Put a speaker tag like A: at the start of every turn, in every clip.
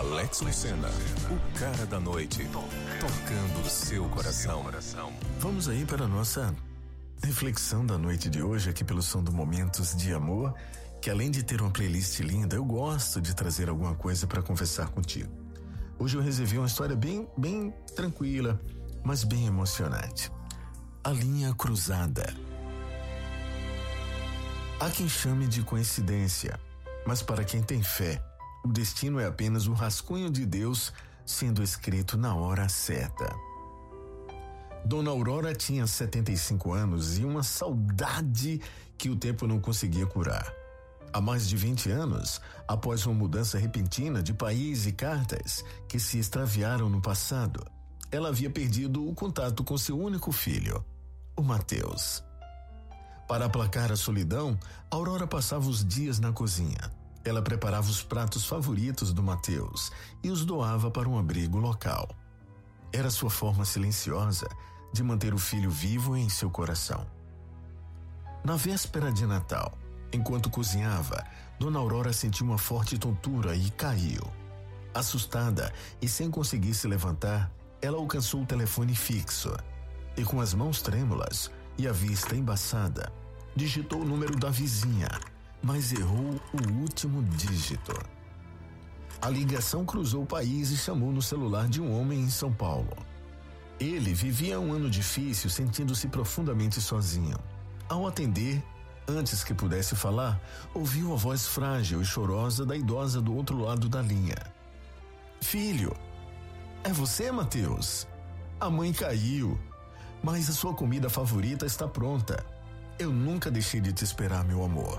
A: Alex Lucena, o cara da noite, tocando o seu coração.
B: Vamos aí para a nossa reflexão da noite de hoje, aqui pelo som do Momentos de Amor, que além de ter uma playlist linda, eu gosto de trazer alguma coisa para conversar contigo. Hoje eu reservei uma história bem tranquila, mas bem emocionante. A linha cruzada. Há quem chame de coincidência, mas para quem tem fé, o destino é apenas um rascunho de Deus sendo escrito na hora certa. Dona Aurora tinha 75 anos e uma saudade que o tempo não conseguia curar. Há mais de 20 anos, após uma mudança repentina de país e cartas que se extraviaram no passado, ela havia perdido o contato com seu único filho, o Mateus. Para aplacar a solidão, Aurora passava os dias na cozinha. Ela preparava os pratos favoritos do Mateus e os doava para um abrigo local. Era sua forma silenciosa de manter o filho vivo em seu coração. Na véspera de Natal, enquanto cozinhava, Dona Aurora sentiu uma forte tontura e caiu. Assustada e sem conseguir se levantar, ela alcançou o telefone fixo e, com as mãos trêmulas e a vista embaçada, digitou o número da vizinha, mas errou o último dígito. A ligação cruzou o país e chamou no celular de um homem em São Paulo. Ele vivia um ano difícil, sentindo-se profundamente sozinho. Ao atender, antes que pudesse falar, ouviu a voz frágil e chorosa da idosa do outro lado da linha. Filho, é você, Mateus? A mãe caiu, mas a sua comida favorita está pronta. Eu nunca deixei de te esperar, meu amor.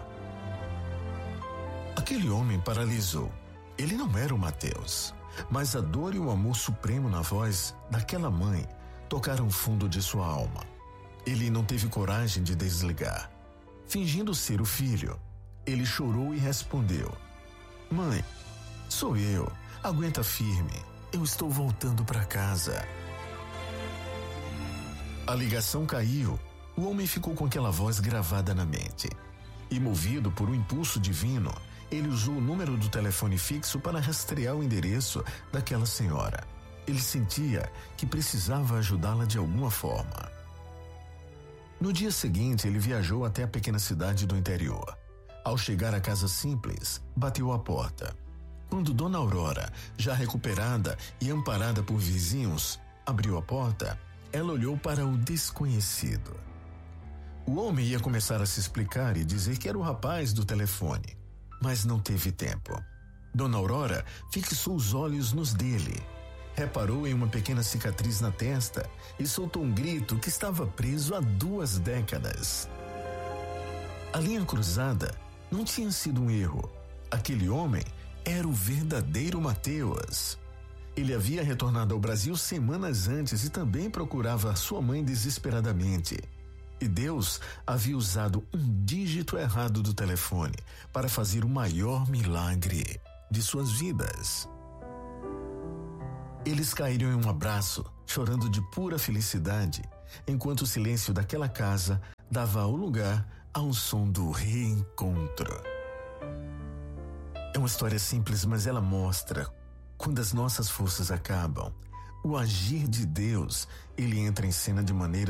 B: Aquele homem paralisou. Ele não era o Mateus, mas a dor e o amor supremo na voz daquela mãe tocaram fundo de sua alma. Ele não teve coragem de desligar. Fingindo ser o filho, ele chorou e respondeu: Mãe, sou eu. Aguenta firme. Eu estou voltando para casa. A ligação caiu. O homem ficou com aquela voz gravada na mente. E, movido por um impulso divino, ele usou o número do telefone fixo para rastrear o endereço daquela senhora. Ele sentia que precisava ajudá-la de alguma forma. No dia seguinte, ele viajou até a pequena cidade do interior. Ao chegar à casa simples, bateu à porta. Quando Dona Aurora, já recuperada e amparada por vizinhos, abriu a porta, ela olhou para o desconhecido. O homem ia começar a se explicar e dizer que era o rapaz do telefone, mas não teve tempo. Dona Aurora fixou os olhos nos dele, reparou em uma pequena cicatriz na testa e soltou um grito que estava preso há 2 décadas. A linha cruzada não tinha sido um erro. Aquele homem era o verdadeiro Mateus. Ele havia retornado ao Brasil semanas antes e também procurava sua mãe desesperadamente. E Deus havia usado um dígito errado do telefone para fazer o maior milagre de suas vidas. Eles caíram em um abraço, chorando de pura felicidade, enquanto o silêncio daquela casa dava o lugar a um som do reencontro. É uma história simples, mas ela mostra quando as nossas forças acabam, o agir de Deus, ele entra em cena de maneira